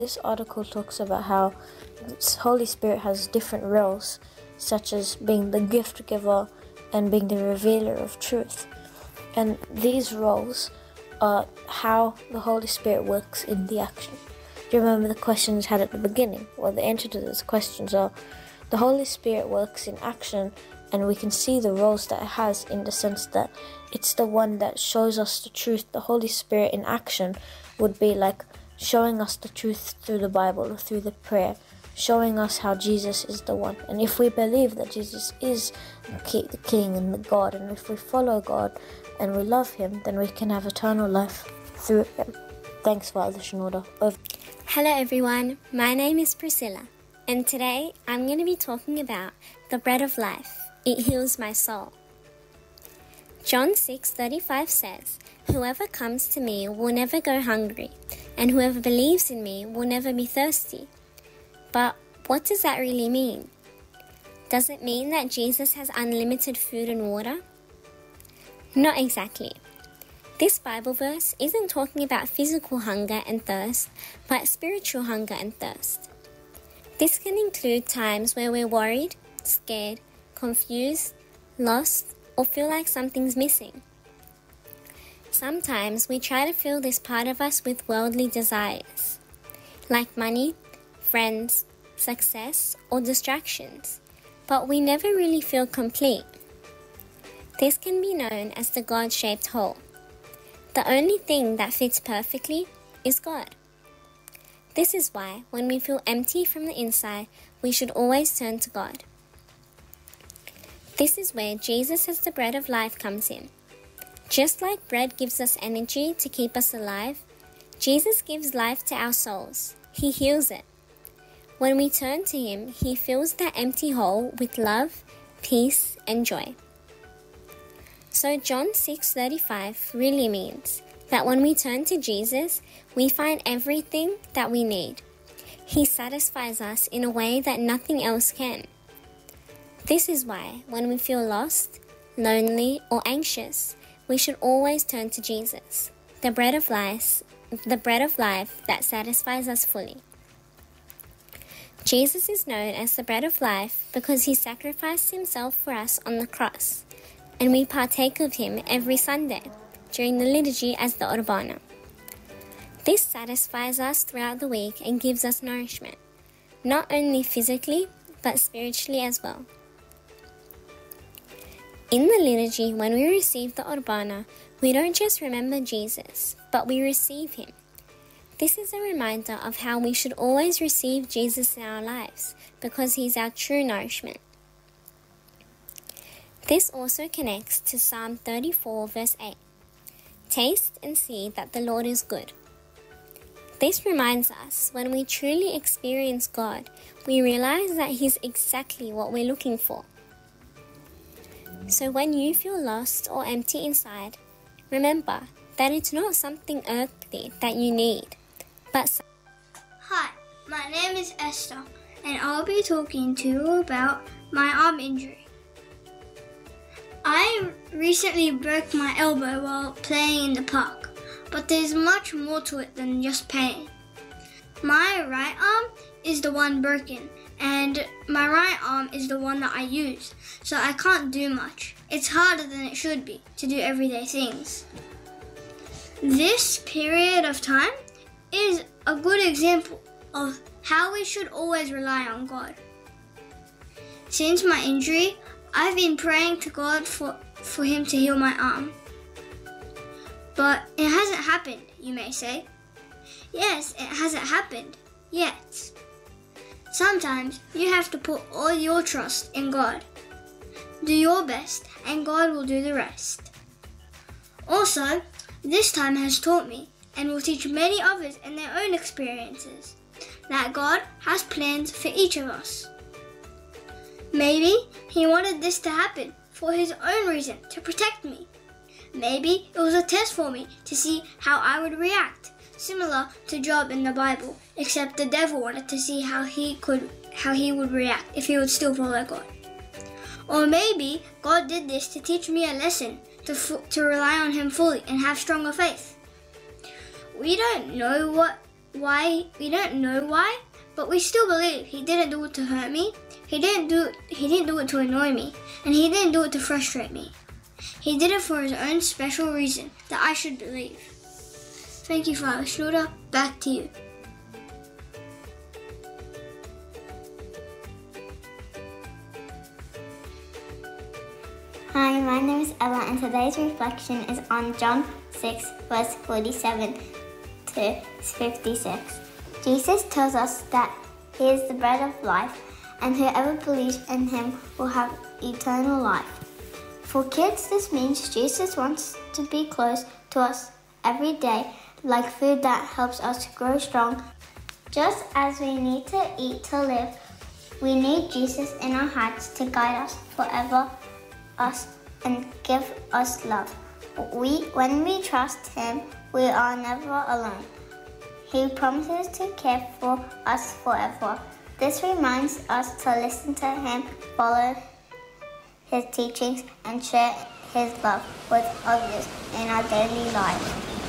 This article talks about how the Holy Spirit has different roles, such as being the gift giver and being the revealer of truth. And these roles are how the Holy Spirit works in the action. Do you remember the questions had at the beginning? Well, the answer to those questions are the Holy Spirit works in action, and we can see the roles that it has in the sense that it's the one that shows us the truth. The Holy Spirit in action would be like showing us the truth through the Bible or through the prayer, showing us how Jesus is the one. And if we believe that Jesus is the King and the God, and if we follow God and we love Him, then we can have eternal life through Him. Thanks, Father Shinoda. Hello everyone, my name is Priscilla, and today I'm going to be talking about the bread of life. It heals my soul. John 6:35 says, "Whoever comes to me will never go hungry, and whoever believes in me will never be thirsty." But what does that really mean? Does it mean that Jesus has unlimited food and water? Not exactly. This Bible verse isn't talking about physical hunger and thirst, but spiritual hunger and thirst. This can include times where we're worried, scared, confused, lost, or feel like something's missing. Sometimes we try to fill this part of us with worldly desires, like money, friends, success, or distractions, but we never really feel complete. This can be known as the God-shaped hole. The only thing that fits perfectly is God. This is why when we feel empty from the inside, we should always turn to God. This is where Jesus as the bread of life comes in. Just like bread gives us energy to keep us alive, Jesus gives life to our souls. He heals it. When we turn to Him, He fills that empty hole with love, peace, and joy. So John 6:35 really means that when we turn to Jesus, we find everything that we need. He satisfies us in a way that nothing else can. This is why when we feel lost, lonely, or anxious, we should always turn to Jesus, the bread of life that satisfies us fully. Jesus is known as the bread of life because He sacrificed Himself for us on the cross, and we partake of Him every Sunday during the liturgy as the Urbana. This satisfies us throughout the week and gives us nourishment, not only physically, but spiritually as well. In the liturgy, when we receive the Urbana, we don't just remember Jesus, but we receive Him. This is a reminder of how we should always receive Jesus in our lives, because He's our true nourishment. This also connects to Psalm 34 verse 8. Taste and see that the Lord is good. This reminds us when we truly experience God, we realize that He's exactly what we're looking for. So when you feel lost or empty inside, remember that it's not something earthly that you need, but Hi, my name is Esther, and I'll be talking to you about my arm injury. I recently broke my elbow while playing in the park, but there's much more to it than just pain. My right arm is the one broken, and my right arm is the one that I use, so I can't do much. It's harder than it should be to do everyday things. This period of time is a good example of how we should always rely on God. Since my injury, I've been praying to God for Him to heal my arm. But it hasn't happened, you may say. Yes, it hasn't happened yet. Sometimes you have to put all your trust in God. Do your best and God will do the rest. Also, this time has taught me and will teach many others in their own experiences that God has plans for each of us. Maybe He wanted this to happen for His own reason, to protect me. Maybe it was a test for me to see how I would react, similar to Job in the Bible, except the devil wanted to see how he would react if he would still follow God. Or maybe God did this to teach me a lesson to rely on Him fully and have stronger faith. We don't know what why. We don't know why, but we still believe he didn't do it to hurt me. He didn't do it to annoy me, and he didn't do it to frustrate me. He did it for his own special reason that I should believe. Thank you, Father Schluter. Back to you. Hi, my name is Ella, and today's reflection is on John 6, verse 47 to 56. Jesus tells us that He is the bread of life, and whoever believes in Him will have eternal life. For kids, this means Jesus wants to be close to us every day, like food that helps us grow strong. Just as we need to eat to live, we need Jesus in our hearts to guide us forever, us and give us love. When we trust Him, we are never alone. He promises to care for us forever. This reminds us to listen to Him, follow His teachings, and share His love with others in our daily lives.